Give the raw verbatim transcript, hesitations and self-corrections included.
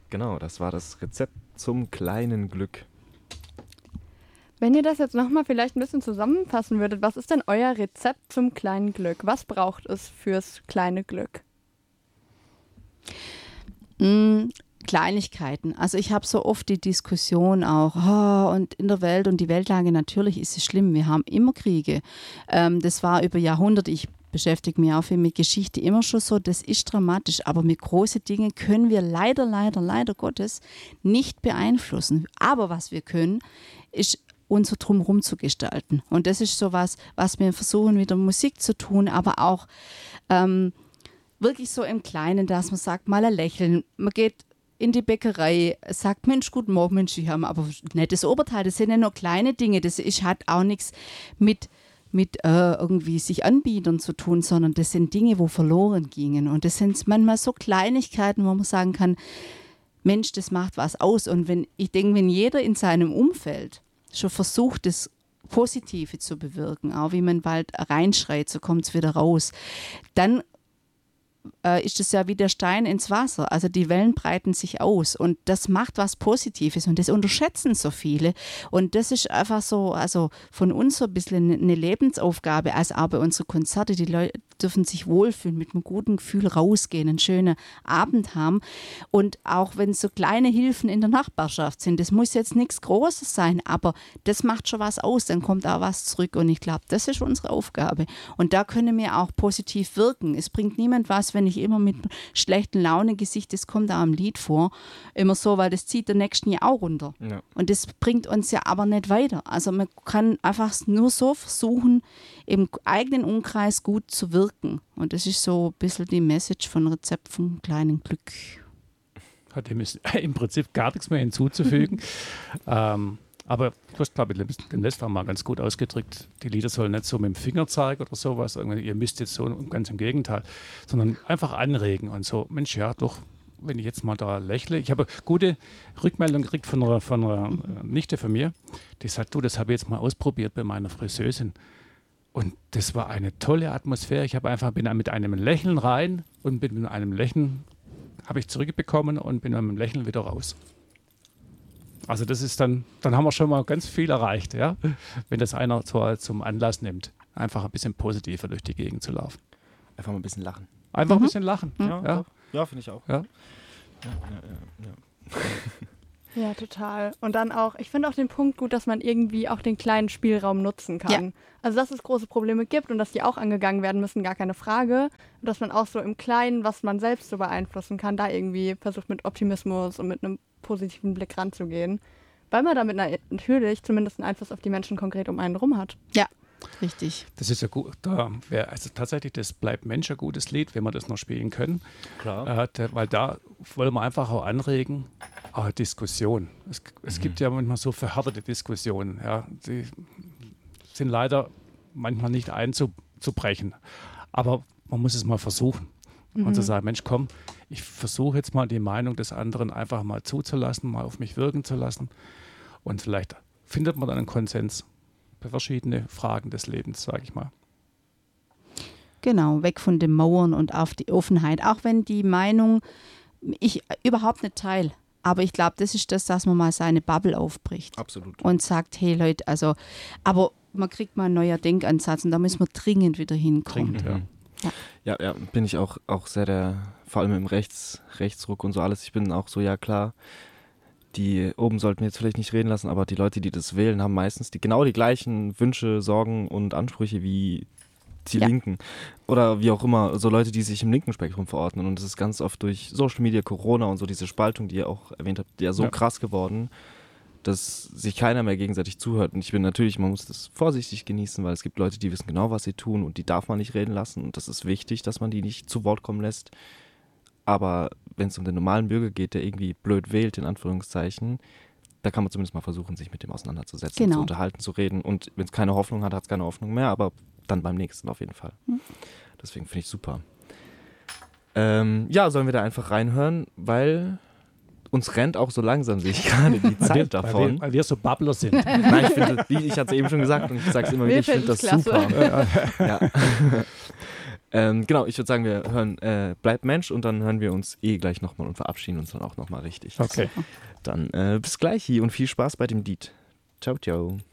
Genau, das war das Rezept zum kleinen Glück. Wenn ihr das jetzt nochmal vielleicht ein bisschen zusammenfassen würdet, was ist denn euer Rezept zum kleinen Glück? Was braucht es fürs kleine Glück? Mm, Kleinigkeiten. Also ich habe so oft die Diskussion auch, oh, und in der Welt und die Weltlage, natürlich ist es schlimm, wir haben immer Kriege. Ähm, das war über Jahrhunderte, ich beschäftige mich auch viel mit Geschichte, immer schon so, das ist dramatisch, aber mit großen Dingen können wir leider, leider, leider Gottes nicht beeinflussen. Aber was wir können, ist unser Drumherum zu gestalten. Und das ist so was, was wir versuchen, mit der Musik zu tun, aber auch ähm, wirklich so im Kleinen, dass man sagt, mal ein Lächeln, man geht in die Bäckerei, sagt, Mensch, guten Morgen, Mensch, ich habe aber nettes Oberteil, das sind ja nur kleine Dinge, das ist, hat auch nichts mit mit äh, irgendwie sich Anbietern zu tun, sondern das sind Dinge, wo verloren gingen. Und das sind manchmal so Kleinigkeiten, wo man sagen kann, Mensch, das macht was aus. Und wenn ich denke, wenn jeder in seinem Umfeld schon versucht, das Positive zu bewirken, auch wie man bald reinschreit, so kommt es wieder raus, dann äh, ist es ja wie der Stein ins Wasser. Also die Wellen breiten sich aus und das macht was Positives und das unterschätzen so viele. Und das ist einfach so, also von uns so ein bisschen eine Lebensaufgabe, als auch bei unseren Konzerte. Die Leute dürfen sich wohlfühlen, mit einem guten Gefühl rausgehen, einen schönen Abend haben. Und auch wenn so kleine Hilfen in der Nachbarschaft sind, das muss jetzt nichts Großes sein, aber das macht schon was aus, dann kommt auch was zurück. Und ich glaube, das ist unsere Aufgabe. Und da können wir auch positiv wirken. Es bringt niemand was, wenn ich immer mit schlechten Laune-Gesicht, das kommt auch im Lied vor, immer so, weil das zieht der nächsten ja auch runter. Ja. Und das bringt uns ja aber nicht weiter. Also man kann einfach nur so versuchen, im eigenen Umkreis gut zu wirken. Und das ist so ein bisschen die Message von Rezept vom kleinen Glück. Hat dem ist im Prinzip gar nichts mehr hinzuzufügen. ähm, aber du hast, glaube ich, den letzten Mal ganz gut ausgedrückt, die Lieder sollen nicht so mit dem Finger zeigen oder sowas, ihr müsst jetzt so, ganz im Gegenteil, sondern einfach anregen und so, Mensch, ja, doch, wenn ich jetzt mal da lächle. Ich habe eine gute Rückmeldung gekriegt von einer, von einer Nichte von mir, die sagt, du, das habe ich jetzt mal ausprobiert bei meiner Friseusin. Und das war eine tolle Atmosphäre. Ich habe einfach bin mit einem Lächeln rein und bin mit einem Lächeln habe ich zurückbekommen und bin mit einem Lächeln wieder raus. Also das ist dann, dann haben wir schon mal ganz viel erreicht, ja, wenn das einer so zum Anlass nimmt, einfach ein bisschen positiver durch die Gegend zu laufen. Einfach mal ein bisschen lachen. Einfach Mhm. ein bisschen lachen. Ja, Ja, ja. ja finde ich auch. Ja. Ja, ja, ja, ja. Ja, total. Und dann auch, ich finde auch den Punkt gut, dass man irgendwie auch den kleinen Spielraum nutzen kann. Ja. Also, dass es große Probleme gibt und dass die auch angegangen werden müssen, gar keine Frage. Und dass man auch so im Kleinen, was man selbst so beeinflussen kann, da irgendwie versucht mit Optimismus und mit einem positiven Blick ranzugehen. Weil man damit natürlich zumindest einen Einfluss auf die Menschen konkret um einen rum hat. Ja, richtig. Das ist ja gut. Da wäre also tatsächlich das Bleibt Mensch ein gutes Lied, wenn wir das noch spielen können. Klar. Äh, der, weil da wollen wir einfach auch anregen, auch Diskussion. Es, es mhm. gibt ja manchmal so verhärtete Diskussionen. Ja, die sind leider manchmal nicht einzubrechen. Aber man muss es mal versuchen. Mhm. Und zu sagen, Mensch, komm, ich versuche jetzt mal die Meinung des anderen einfach mal zuzulassen, mal auf mich wirken zu lassen. Und vielleicht findet man dann einen Konsens bei verschiedenen Fragen des Lebens, sage ich mal. Genau, weg von den Mauern und auf die Offenheit. Auch wenn die Meinung ich überhaupt nicht teile. Aber ich glaube, das ist das, dass man mal seine Bubble aufbricht. Absolut. Und sagt, hey Leute, also, aber man kriegt mal einen neuen Denkansatz und da müssen wir dringend wieder hinkommen. Dringend, ja. Ja. Ja, ja, bin ich auch, auch sehr der, vor allem im Rechts, Rechtsruck und so alles. Ich bin auch so, ja klar, die oben sollten jetzt vielleicht nicht reden lassen, aber die Leute, die das wählen, haben meistens die, genau die gleichen Wünsche, Sorgen und Ansprüche wie die Ja. Linken. Oder wie auch immer, so Leute, die sich im linken Spektrum verordnen. Und das ist ganz oft durch Social Media, Corona und so diese Spaltung, die ihr auch erwähnt habt, ja so Ja. krass geworden, dass sich keiner mehr gegenseitig zuhört. Und ich bin natürlich, man muss das vorsichtig genießen, weil es gibt Leute, die wissen genau, was sie tun und die darf man nicht reden lassen. Und das ist wichtig, dass man die nicht zu Wort kommen lässt. Aber wenn es um den normalen Bürger geht, der irgendwie blöd wählt, in Anführungszeichen, da kann man zumindest mal versuchen, sich mit dem auseinanderzusetzen, Genau. zu unterhalten, zu reden. Und wenn es keine Hoffnung hat, hat es keine Hoffnung mehr, aber dann beim nächsten auf jeden Fall. Mhm. Deswegen finde ich super. Ähm, ja, sollen wir da einfach reinhören, weil uns rennt auch so langsam, sehe ich gerade, die Zeit weil wir, davon. Weil wir, weil wir so Babbler sind. Nein, ich finde, ich hatte es eben schon gesagt und ich sage es immer wieder, Wir ich finde das finden's klasse. super. Ja. Ähm, genau, ich würde sagen, wir hören äh, Bleib Mensch und dann hören wir uns eh gleich nochmal und verabschieden uns dann auch nochmal richtig. Okay. Dann äh, bis gleich hier und viel Spaß bei dem Lied. Ciao, ciao.